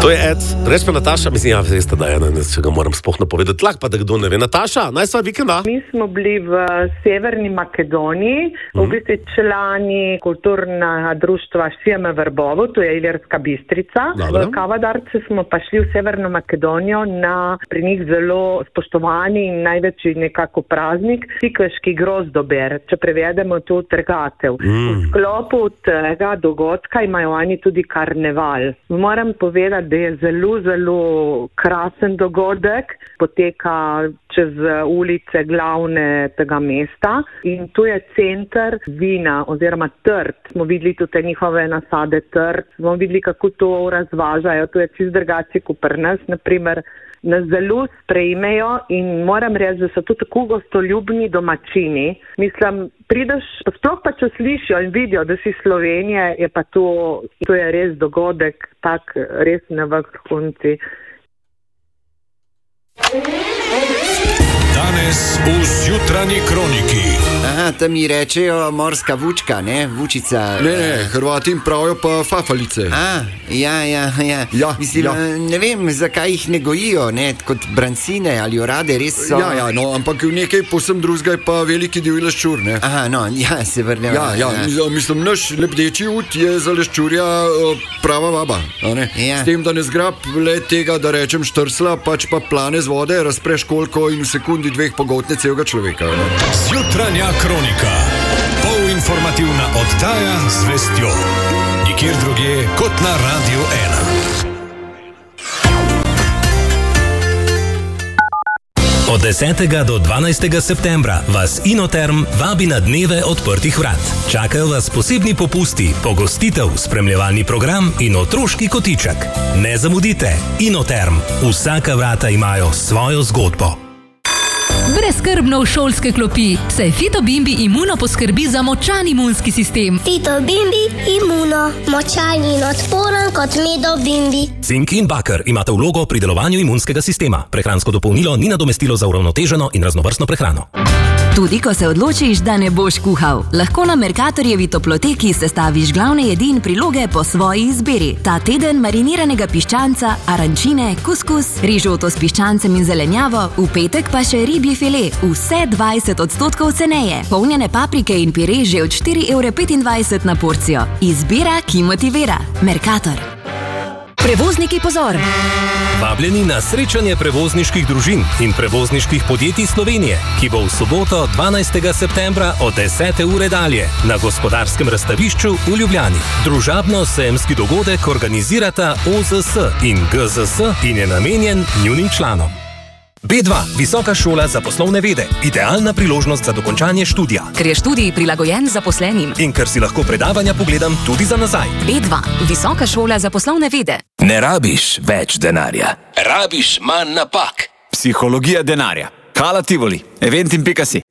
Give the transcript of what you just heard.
To je Ed, reč pa Nataša, mislim, ja, veste, da je ena, če ga moram sploh napovedati, lahko pa da kdo ne ve. Nataša, najsva vikenda? Mi smo bili v Severni Makedoniji, v bistvu člani kulturnega društva Šijeme Vrbovo, to je Ilirska Bistrica. Dobre. V Kavadarce smo pa šli v Severno Makedonijo na pri njih zelo spoštovani in največji nekako praznik, Sikveški grozdober, če prevedemo to trgatev. V sklopu tega dogodka imajo oni tudi karneval. Moram povedati, da je zelo, zelo krasen dogodek, poteka čez ulice glavne tega mesta in tu je center vina oziroma trt. Smo videli tudi njihove nasade trt, smo videli, kako to razvažajo, to je čist drugače kot pri nas, naprimer, nas zelo sprejmejo in moram reči, da so tudi tako gostoljubni domačini. Mislim, prideš, sploh pa če slišijo in vidijo, da si Slovenije, je pa to je res dogodek, tak res na vrhunci. Danes v Zjutranji kroniki. Aha, tam mi rečejo morska vučka, ne? Vučica. Ne, Hrvati jim pravijo pa fafalice. Ja. Mislim, ne vem, zakaj jih ne gojijo, ne? Kot brancine ali orade, res so. Ja, no, ampak nekaj povsem drugega je pa veliki divji leščur, ne? Aha, no, ja, se vrnemo. Ja, mislim, naš lebdeči ut je za leščurja prava vaba, ne? Ja. S tem, da ne zgrab le tega, da rečem štrsla, pač pa plane z vode, razpreš koliko in v sekundi dveh pogotne celega človeka, ne? Zjutranja kronika. Polinformativna oddaja z vestjo. Nikjer drugje kot na Radio 1. Od 10. do 12. septembra vas Inoterm vabi na dneve odprtih vrat. Čakajo vas posebni popusti, pogostitev, spremljevalni program in otroški kotiček. Ne zamudite, Inoterm. Vsaka vrata imajo svojo zgodbo. Brezskrbno v šolske klopi, saj Fitobimbi Imuno poskrbi za močan imunski sistem. Fitobimbi Imuno, močan in odporen kot Medobimbi. Cink in baker imata vlogo pri delovanju imunskega sistema. Prehransko dopolnilo ni nadomestilo za uravnoteženo in raznovrstno prehrano. Tudi ko se odločiš, da ne boš kuhal, lahko na Mercatorjevi toploteki sestaviš glavne jedi in priloge po svoji izbiri. Ta teden mariniranega piščanca, arančine, kuskus, rižoto s piščancem in zelenjavo, v petek pa še ribji file, vse 20% ceneje. Polnjene paprike in pire že od 4,25 € na porcijo. Izbira, ki motivira. Mercator. Prevozniki, pozor! Vabljeni na srečanje prevozniških družin in prevozniških podjetij Slovenije, ki bo v soboto 12. septembra od 10. ure dalje na Gospodarskem razstavišču v Ljubljani. Družabno-sejemski dogodek organizirata OZS in GZS in je namenjen njunim članom. B2, Visoka šola za poslovne vede. Idealna priložnost za dokončanje študija. Ker je študij prilagojen zaposlenim. In ker si lahko predavanja pogledam tudi za nazaj. B2, Visoka šola za poslovne vede. Ne rabiš več denarja. Rabiš manj napak. Psihologija denarja. Hala Tivoli, Eventim.si.